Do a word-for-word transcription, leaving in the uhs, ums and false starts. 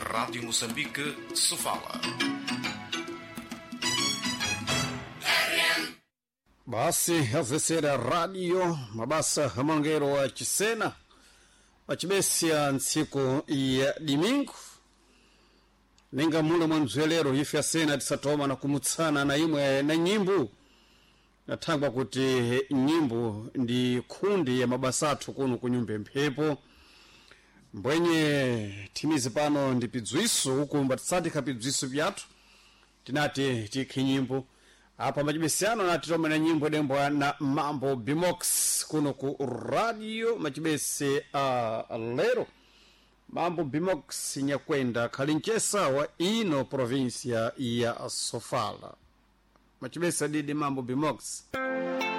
Rádio Moçambique, Sofala. Basi azesera radio mabasa hamangero wa chisena wachibesia nsiku ya dimingu ninga mulo mwanzwelero ife ya sena tisatoma na kumutsana na imwe na nyimbu natangwa kuti nyimbu ndi kundi ya mabasatu kuno kunyumbe mphepo mbwenye timizi pano ndi pidzwiso huku mbatisati kapidzwiso vyatu tinati tiki nyimbu apa machibesiano na titoma na nyimbo dembo na Mambo Bimox kuno ku radio machibesi uh, lero Mambo Bimox nyakwenda kalinchesa wa ino provincia ya Sofala machibesi didi Mambo Bimox.